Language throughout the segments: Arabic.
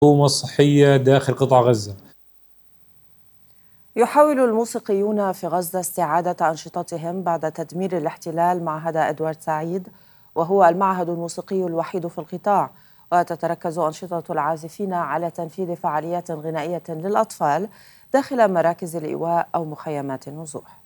المنظومة الصحية داخل قطاع غزة. يحاول الموسيقيون في غزة استعادة أنشطتهم بعد تدمير الاحتلال معهد إدوارد سعيد، وهو المعهد الموسيقي الوحيد في القطاع، وتتركز أنشطة العازفين على تنفيذ فعاليات غنائية للأطفال داخل مراكز الإيواء أو مخيمات النزوح.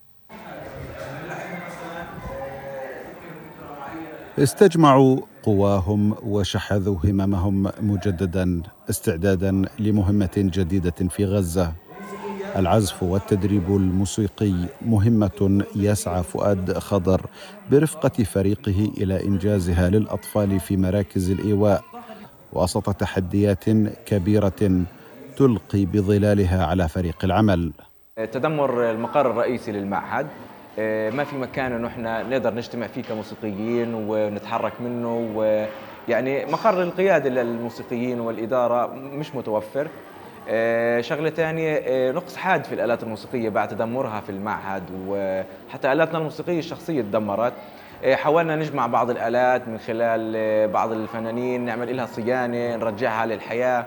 استجمعوا قواهم وشحذوا هممهم مجددا استعدادا لمهمة جديدة في غزة. العزف والتدريب الموسيقي مهمة يسعى فؤاد خضر برفقة فريقه إلى إنجازها للأطفال في مراكز الإيواء وسط تحديات كبيرة تلقي بظلالها على فريق العمل. تدمر المقر الرئيسي للمعهد، ما في مكان انه احنا نقدر نجتمع فيه كموسيقيين ونتحرك منه، ويعني مقر القيادة للموسيقيين والإدارة مش متوفر. شغلة ثانية، نقص حاد في الآلات الموسيقية بعد تدمرها في المعهد، وحتى آلاتنا الموسيقية الشخصية تدمرت. حاولنا نجمع بعض الآلات من خلال بعض الفنانين، نعمل لها صيانة، نرجعها للحياة.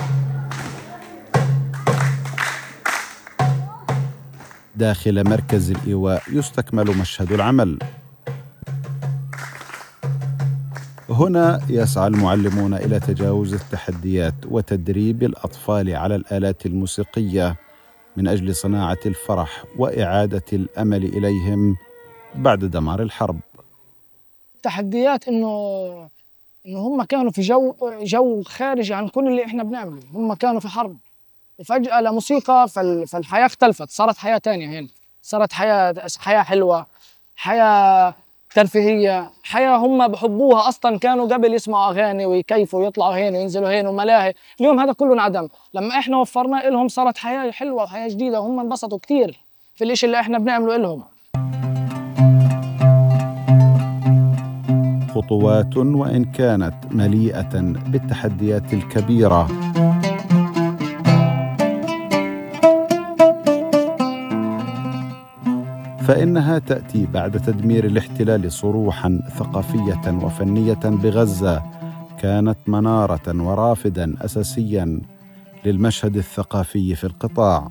داخل مركز الإيواء يستكمل مشهد العمل. هنا يسعى المعلمون إلى تجاوز التحديات وتدريب الأطفال على الآلات الموسيقية من أجل صناعة الفرح وإعادة الأمل إليهم بعد دمار الحرب. التحديات إنه هم كانوا في جو خارج عن كل اللي إحنا بنعمله. هم كانوا في حرب وفجأة لموسيقى، فالحياة اختلفت، صارت حياة تانية هنا، صارت حياة حلوة، حياة ترفيهية، حياة هم بحبوها. أصلا كانوا قبل يسمعوا أغاني ويكيفوا ويطلعوا هنا وينزلوا هنا وملاهي، اليوم هذا كله انعدم. لما إحنا وفرنا لهم صارت حياة حلوة وحياة جديدة، وهم انبسطوا كتير في الإشي اللي إحنا بنعمله لهم. خطوات وإن كانت مليئة بالتحديات الكبيرة، فإنها تأتي بعد تدمير الاحتلال صروحاً ثقافية وفنية بغزة كانت منارة ورافداً أساسياً للمشهد الثقافي في القطاع.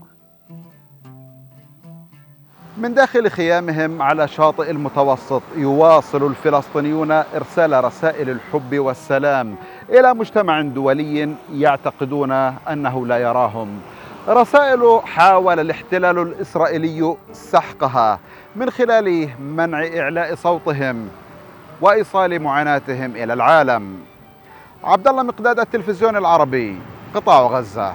من داخل خيامهم على شاطئ المتوسط يواصل الفلسطينيون إرسال رسائل الحب والسلام إلى مجتمع دولي يعتقدون أنه لا يراهم. رسائل حاول الاحتلال الإسرائيلي سحقها من خلال منع إعلاء صوتهم وإيصال معاناتهم إلى العالم. عبد الله مقداد، التلفزيون العربي، قطاع غزة.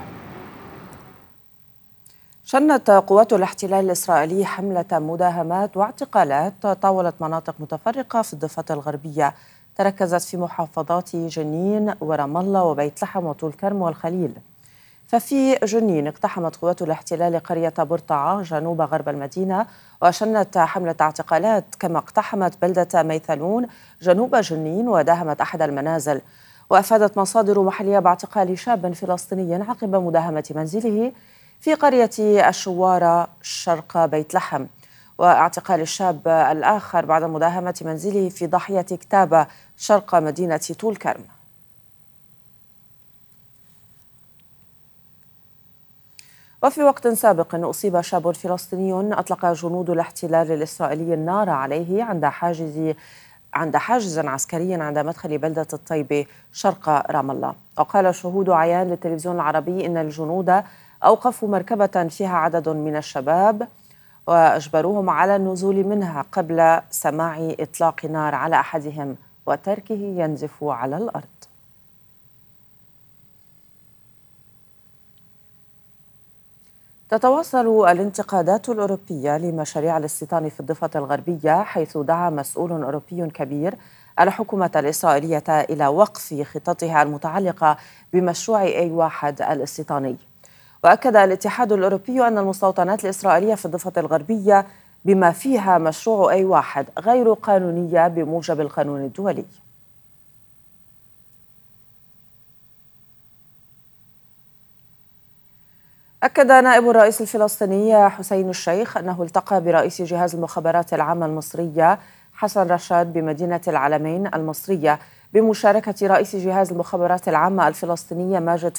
شنت قوات الاحتلال الإسرائيلي حملة مداهمات واعتقالات طاولت مناطق متفرقة في الضفة الغربية، تركزت في محافظات جنين ورام الله وبيت لحم وطول كرم والخليل. ففي جنين اقتحمت قوات الاحتلال قرية برطعة جنوب غرب المدينة وشنت حملة اعتقالات، كما اقتحمت بلدة ميثلون جنوب جنين وداهمت أحد المنازل. وأفادت مصادر محلية باعتقال شاب فلسطيني عقب مداهمة منزله في قرية الشوارة شرق بيت لحم، واعتقال الشاب الآخر بعد مداهمة منزله في ضاحية كتابة شرق مدينة طول كرم. وفي وقت سابق أصيب شاب فلسطيني أطلق جنود الاحتلال الإسرائيلي النار عليه عند حاجز عسكري عند مدخل بلدة الطيبة شرق رام الله. وقال شهود عيان للتلفزيون العربي إن الجنود أوقفوا مركبة فيها عدد من الشباب وأجبروهم على النزول منها قبل سماع إطلاق نار على أحدهم وتركه ينزف على الأرض. تتواصل الانتقادات الأوروبية لمشاريع الاستيطان في الضفة الغربية، حيث دعا مسؤول أوروبي كبير الحكومة الإسرائيلية إلى وقف خططها المتعلقة بمشروع A1 الاستيطاني. وأكد الاتحاد الأوروبي أن المستوطنات الإسرائيلية في الضفة الغربية بما فيها مشروع A1 غير قانونية بموجب القانون الدولي. أكد نائب الرئيس الفلسطيني حسين الشيخ أنه التقى برئيس جهاز المخابرات العامة المصرية حسن رشاد بمدينة العلمين المصرية بمشاركة رئيس جهاز المخابرات العامة الفلسطينية ماجد